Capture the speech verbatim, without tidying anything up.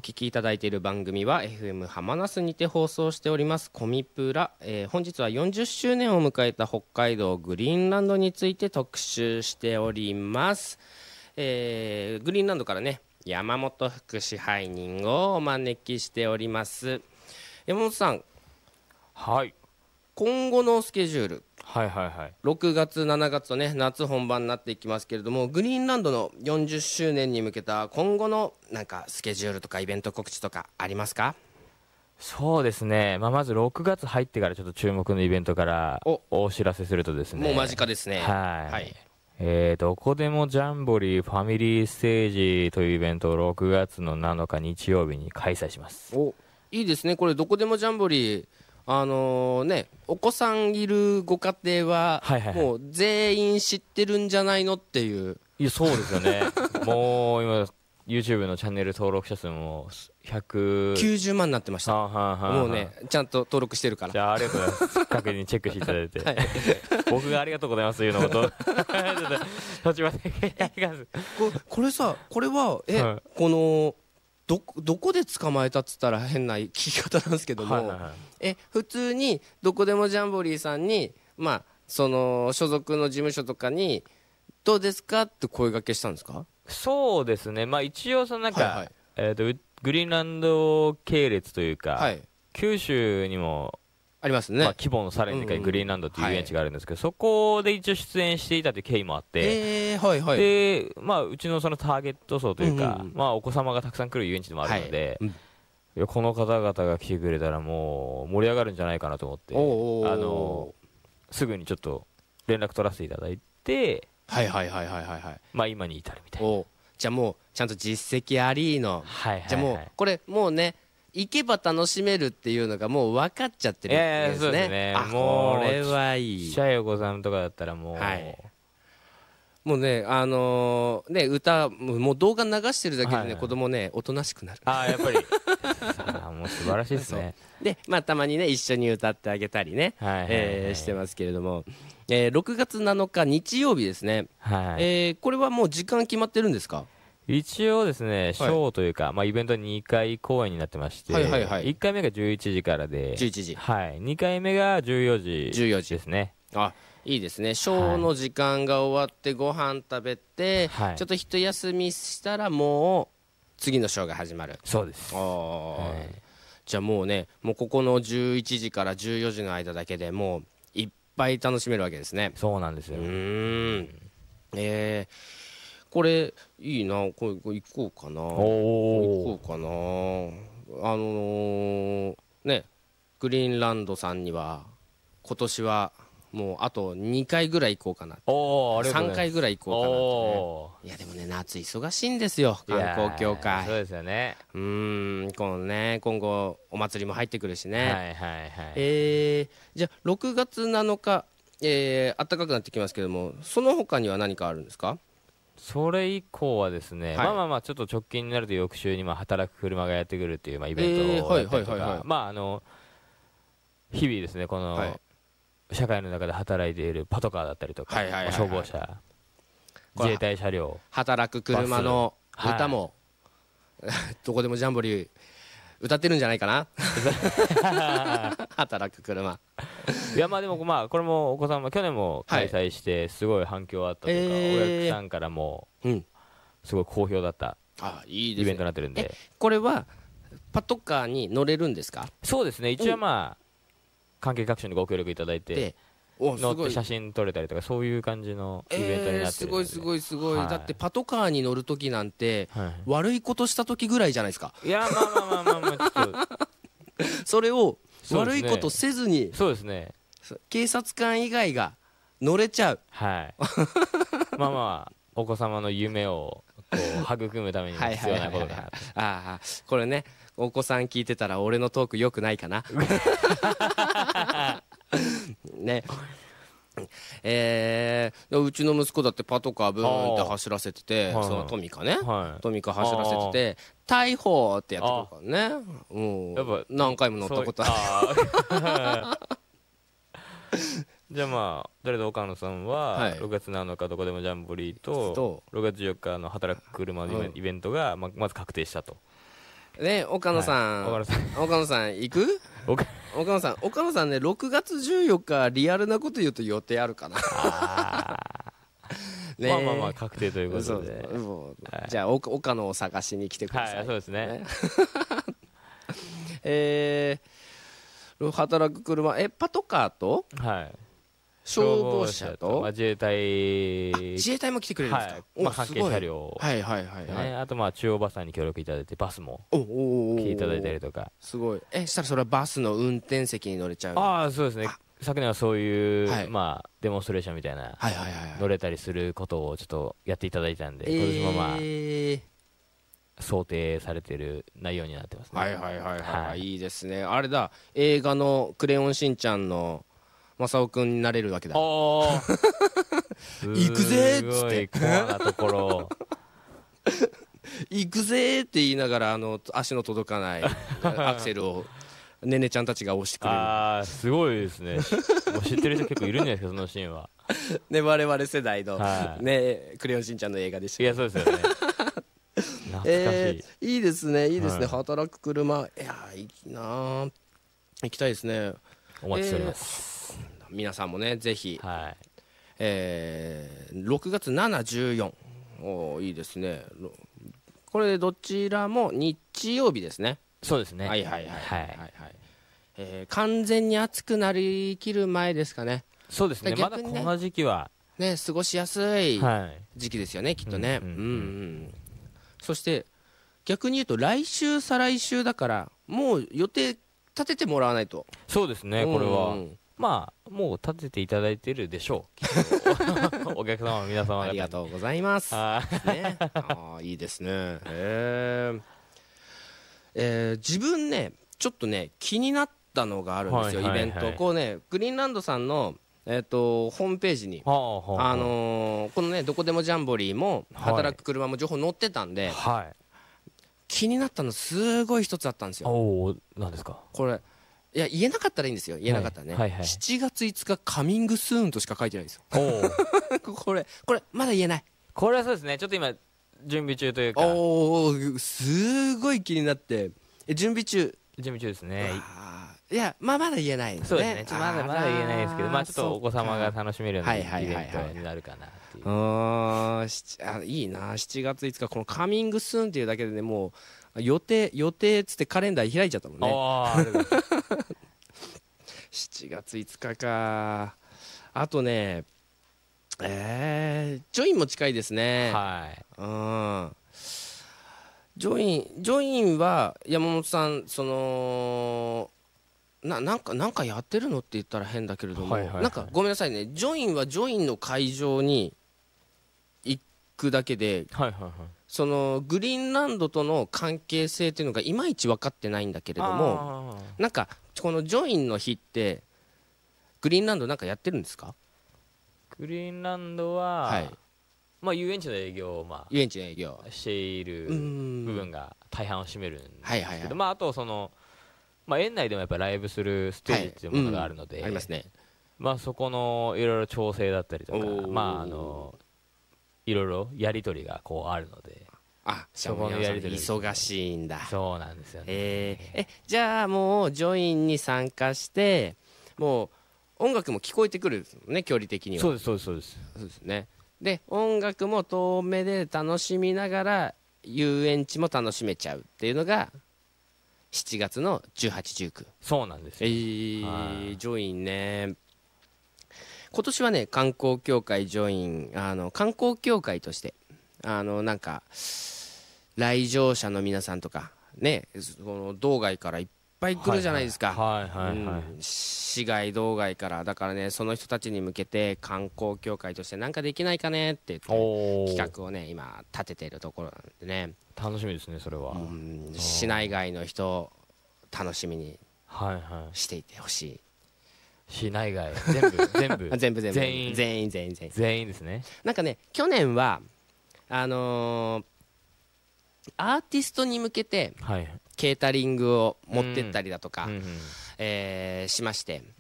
聞きいただいている番組は エフエム 浜那須にて放送しておりますコミプラ、えー、本日はよんじゅっしゅうねんを迎えた北海道グリーンランドについて特集しております、えー、グリーンランドからね山本副支配人をお招きしております。山本さん、 はい、 今後のスケジュール、 はいはいはい、 ろくがつしちがつとね夏本番になっていきますけれども、グリーンランドのよんじゅっしゅうねんに向けた今後のなんかスケジュールとかイベント告知とかありますか？ そうですね、まあ、まずろくがつ入ってからちょっと注目のイベントからおお知らせするとですね、 もう間近ですね。 はい、 はい、 えー、どこでもジャンボリーファミリーステージというイベントをろくがつのなのか日曜日に開催します。 お、いいですね。これどこでもジャンボリー、あのー、ね、お子さんいるご家庭は、 はいはいはい、 もう全員知ってるんじゃないのっていう。 いやそうですよねもう今 YouTube のチャンネル登録者数もひゃくきゅうじゅうまんになってました。 はあはあはあ、 もうねちゃんと登録してるから。 じゃあありがとうございます確認チェックしていただいて、はい、僕がありがとうございますというのと途中までこ, これさこれはえ、はい、このど, どこで捕まえたっつったら変な聞き方なんですけども、はいはいはい、え普通にどこでもジャンボリーさんに、まあ、その所属の事務所とかにどうですかって声掛けしたんですか？ そうですね、まあ、一応そのなんか、はいはい、えー、とグリーンランド系列というか、はい、九州にもありますね、 まあ、規模のさらにでかいグリーンランドっていう遊園地があるんですけど、うんうん、はい、そこで一応出演していたという経緯もあって、 えーはいはい、 でまあ、うちのそのターゲット層というか、うんうん、まあ、お子様がたくさん来る遊園地でもあるので、はい、うん、いやこの方々が来てくれたらもう盛り上がるんじゃないかなと思って、 おー、 あのすぐにちょっと連絡取らせていただいて、 はいはいはいはいはい、はい、 まあ、今に至るみたいな。 じゃあもうちゃんと実績ありの、 はいはいはい、 じゃあもうこれもうね行けば楽しめるっていうのがもう分かっちゃってるんですね。 そうですね。 あ、もうこれはいい。 ちっちゃいお子さんとかだったらもう、はい、 もうねあのー、ね歌もう動画流してるだけでね、はいはい、子供ねおとなしくなる。 あ、やっぱりあ、もう素晴らしいですね。 でまあたまにね一緒に歌ってあげたりね、はいはいはい、えー、してますけれども、えー、ろくがつなのか日曜日ですね、はい、えー、これはもう時間決まってるんですか？ 一応ですね、ショーというか、はい、まあ、イベントにかい公演になってまして、はいはいはい、いっかいめがじゅういちじからでじゅういちじ、 はい、にかいめがじゅうよじですね。 あ、いいですね。ショーの時間が終わってご飯食べて、はい、ちょっと一休みしたらもう次のショーが始まる。 そうです。 あ、はい、じゃあもうねもうここのじゅういちじからじゅうよじの間だけでもういっぱい楽しめるわけですね。 そうなんですよ。 うーん、えーこれいいな、これ、これ行こうかな、行こうかな、あのー、ね、グリーンランドさんには今年はもうあとにかいぐらい行こうかな、さんかいぐらい行こうかなって、ね、いやでもね夏忙しいんですよ観光協会。 そうですよね。 うーん、このね今後お祭りも入ってくるしね、はいはいはい、えー、じゃあろくがつなのか、えー、暖かくなってきますけども、その他には何かあるんですか？ それ以降はですね、はい、まあまあまあちょっと直近になると翌週にまあ働く車がやってくるっていうまあイベントをやったりとか、まああの日々ですねこの、はい、社会の中で働いているパトカーだったりとか、消防車、自衛隊車両、 働く車の歌も、はい、どこでもジャンボリー歌ってるんじゃないかな働く車いやまあでもまあこれもお子さんも去年も開催してすごい反響あったというか、はい、お客さんからもすごい好評だったイベントになってるんで、 これはパトカーに乗れるんですか？ そうですね、一応まあ関係各所にご協力いただいて乗って写真撮れたりとかそういう感じのイベントになってるので、 えー、すごいすごいすごい、はい、だってパトカーに乗るときなんて、はい、悪いことしたときぐらいじゃないですか。 いやまあまあまあまあまあちょっとそれを悪いことせずに、 そうですね、 警察官以外が乗れちゃう、 はいまあまあお子様の夢をこう育むために必要なことかなと。 ああこれねお子さん聞いてたら俺のトーク良くないかなねえー、うちの息子だってパトカーブーンって走らせてて、そのトミカね、はい、トミカ走らせてて逮捕ってやってくるからね、もう何回も乗ったことあるじゃあまあ誰で岡野さんはろくがつなのかどこでもジャンボリーとろくがつじゅうよっかの働く車のイベントがまず確定したと。 ね、岡野さん、はい、岡野さん行く岡野さん岡野さんね、ろくがつじゅうよっかリアルなこと言うと予定あるかな。あね、まあまあまあ確定ということで、そうそう、はい、じゃあ岡野を探しに来てください。 はい、そうですね。 えー、働く車、えパトカーと、はい、消防車と、 まあ、自衛隊、 自衛隊も来てくれるんですか。はい、 まあ、関係車両、 はいはいはい、はい、 ね、あとまあ中央バスさんに協力いただいてバスも来ていただいたりとか。 すごい。えしたらそれはバスの運転席に乗れちゃう。 ああそうですね。昨年はそういう、はい、まあデモンストレーションみたいな、はいはいはいはい、乗れたりすることをちょっとやっていただいたんで、えー、今年もまあ想定されている内容になってますね。 はいはいはいはい、はい、いいですね。あれだ、映画のクレヨンしんちゃんの正雄くんになれるわけだ。行くぜーっつって、 すごい怖なところ行くぜーって言いながら、あの足の届かないアクセルをねねちゃんたちが押してくれる。 ああすごいですね。もう知ってる人結構いるんじゃないですか、そのシーンは。 ね、我々世代の、はい、ね、クレヨンしんちゃんの映画でした。 いやそうですよね。懐かしい、 えー、いいですねいいですね、はい、働く車、いやいいな、行きたいですね。 お待ちしております、 えー、皆さんもねぜひ、 はい、 えー、ろくがつなな、じゅうよん、おいいですね。これどちらも日曜日ですね。 そうですね。 はいはいはいはいはい、はい、えー、完全に暑くなりきる前ですかね。 そうですね、まだこの時期はね過ごしやすい時期ですよね、はい、きっとね。うんうんうん、うん、そして逆に言うと来週再来週だからもう予定立ててもらわないと。 そうですね、これは、うん、まあもう立てていただいてるでしょうお客様の皆様方ありがとうございます。あ、ね、あいいですね。へー、えー、自分ねちょっとね気になったのがあるんですよ、はいはいはい、イベント。こうねグリーンランドさんのえー、とホームページに、はあはあ、あのー、このねどこでもジャンボリーも働く車も情報載ってたんで、はい、気になったのすごい一つあったんですよ。 お何ですかこれ。いや言えなかったらいいんですよ、言えなかったらね、はいはいはい、しちがついつかカミングスーンとしか書いてないんですよ。おこれこれまだ言えない。 これはそうですね、ちょっと今準備中というか。 おおすごい気になって。え準備中準備中ですね。 いやまあまだ言えないですね。 そうですね、ちょっとまだまだ言えないですけど、まあちょっとお子様が楽しめるようなイベントになるかなっていう。ああいいな、しちがついつかこのカミングスーンっていうだけでねもう予定予定っつってカレンダー開いちゃったもんね。しちがついつかか。あとねえー、ジョインも近いですね。はい、うんジョイン、ジョインは山本さんそのななんかなんかやってるのって言ったら変だけれども、はいはいはい、なんかごめんなさいね、ジョインはジョインの会場に行くだけで、はいはいはい、そのグリーンランドとの関係性っていうのがいまいち分かってないんだけれども、なんかこのジョインの日ってグリーンランドなんかやってるんですか？ グリーンランドは、はい、まあ、遊園地の営業を、まあ、 遊園地の営業している部分が大半を占めるんですけど、はいはいはい、まあ、あとその、まあ、園内でもやっぱライブするステージっていうものがあるので、はいうん、ありますね。まあ、そこのいろいろ調整だったりとか、まあ、あのいろいろやり取りがこうあるので、 あそこのやり取り忙しいんだ。 そうなんですよね。 えー、えじゃあもうジョインに参加してもう音楽も聞こえてくるんですもんね、距離的には。 そうですそうですそうですそうですね。で音楽も遠目で楽しみながら遊園地も楽しめちゃうっていうのがしちがつのじゅうはち、じゅうく。 そうなんですよ、 えー、ジョインね。今年はね観光協会ジョインあの観光協会としてあのなんか来場者の皆さんとかねその道外からいっぱい来るじゃないですか。はいはいはい、はい、うん、市外道外からだからねその人たちに向けて観光協会として何かできないかねって言って企画をね今立てているところなんでね。 楽しみですねそれは。うん、 市内外の人楽しみにしていてほしい。 市内外全部全部全部全部全員全員全員全員全員ですね。 なんかね去年はあのー、アーティストに向けて、はい、ケータリングを持ってったりだとか、うんうんうん、えー、しまして、